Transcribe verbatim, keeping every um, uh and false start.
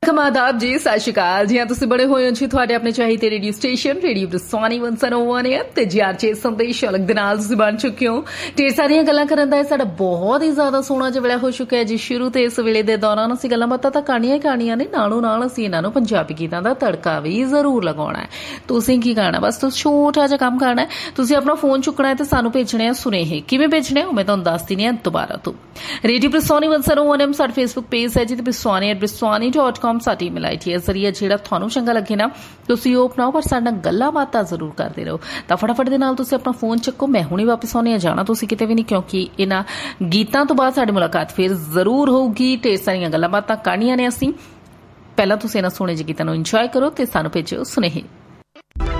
ਆਦਾਬ ਜੀ, ਸਤਿ ਸ਼੍ਰੀ ਅਕਾਲ ਜੀ। ਹਾਂ ਤੁਸੀਂ ਬੜੇ ਹੋਏ ਹੋ ਜੀ ਤੁਹਾਡੇ ਆਪਣੇ ਚਾਹੀਦੇ ਰੇਡੀਓ ਸਟੇਸ਼ਨ ਰੇਡੀਓ ਬ੍ਰਿਸਵਾਨੀ ਇੱਕ ਸੌ ਇੱਕ ਹੈ ਤੇ ਜੀ ਆਰ ਚੇ ਸੰਦੇਸ਼ ਅਲੱਗ ਦੇ ਨਾਲ ਤੁਸੀਂ ਬਣ ਚੁੱਕੇ ਹੋ। ਢੇਰ ਸਾਰੀਆਂ ਗੱਲਾਂ ਕਰਨ ਦਾ ਇਹ ਸਾਡਾ ਬਹੁਤ ਹੀ ਜ਼ਿਆਦਾ ਸੋਹਣਾ ਜਿਹਾ ਵੇਲਾ ਹੋ ਚੁੱਕਿਆ ਹੈ ਜੀ ਸ਼ੁਰੂ ਤੇ ਇਸ ਵੇਲੇ ਦੇ ਦੌਰਾਨ ਅਸੀਂ ਗੱਲਾਂ ਬਾਤਾਂ ਤਾਂ ਕਰਨੀਆਂ ਹੀ ਕਰਨੀਆਂ ਨੇ, ਨਾਲੋਂ ਨਾਲ ਅਸੀਂ ਇਹਨਾਂ ਨੂੰ ਪੰਜਾਬੀ ਗੀਤਾਂ ਦਾ ਤੜਕਾ ਵੀ ਜ਼ਰੂਰ ਲਗਾਉਣਾ ਹੈ। ਤੁਸੀਂ ਕੀ ਕਰਨਾ, ਬਸ ਤੁਸੀਂ ਛੋਟਾ ਜਿਹਾ ਕੰਮ ਕਰਨਾ ਹੈ, ਤੁਸੀਂ ਆਪਣਾ ਫੋਨ ਚੁੱਕਣਾ ਹੈ ਤੇ ਸਾਨੂੰ ਭੇਜਣੇ ਆ ਸੁਨੇਹੇ। ਕਿਵੇਂ ਭੇਜਣੇ ਆ ਉਹ ਮੈਂ ਤੁਹਾਨੂੰ ਦੱਸ ਦਿੰਦੀ ਹਾਂ ਦੁਬਾਰਾ ਤੋਂ। ਰੇਡੀਓ ਬ੍ਰਿਸਵਾਨੀ ਇੱਕ ਸੌ ਇੱਕ ਸਾਡਾ ਫੇਸਬੁੱਕ ਪੇਜ ਹੈ ਜੀ, ਤੇ ਬ੍ਰਿਸਵਾਨੀ ਐਟ ਬ੍ਰਿਸਵਾਨੀ ਡਾਟ ਕਾਮ ਸਾਡੀ ਈਮੇਲ ਆਈ ਡੀ ਹੈ। ਜ਼ਰੀਆ ਜਿਹੜਾ ਤੁਹਾਨੂੰ ਚੰਗਾ ਲੱਗੇ ਨਾ ਤੁਸੀਂ ਉਹ ਅਪਣਾਓ, ਪਰ ਸਾਡੇ ਨਾਲ ਗੱਲਾਂ ਬਾਤਾਂ ਜ਼ਰੂਰ ਕਰਦੇ ਰਹੋ। ਤਾਂ ਫਟਾਫਟ ਦੇ ਨਾਲ ਤੁਸੀਂ ਆਪਣਾ ਫੋਨ ਚੱਕੋ, ਮੈਂ ਹੁਣੇ ਵਾਪਸ ਆਉਂਦੀ ਹਾਂ, ਜਾਣਾ ਤੁਸੀਂ ਕਿਤੇ ਵੀ ਨਹੀਂ, ਕਿਉਂਕਿ ਇਹਨਾਂ ਗੀਤਾਂ ਤੋਂ ਬਾਅਦ ਸਾਡੀ ਮੁਲਾਕਾਤ ਫਿਰ ਜ਼ਰੂਰ ਹੋਊਗੀ। ਢੇਰ ਸਾਰੀਆਂ ਗੱਲਾਂ ਬਾਤਾਂ ਕਰਨੀਆਂ ਨੇ ਅਸੀਂ। ਪਹਿਲਾਂ ਤੁਸੀਂ ਇਹਨਾਂ ਸੋਹਣੇ ਜਿਹੇ ਗੀਤਾਂ ਨੂੰ ਇੰਜੋਏ ਕਰੋ ਤੇ ਸਾਨੂੰ ਭੇਜੋ ਸੁਨੇਹੇ।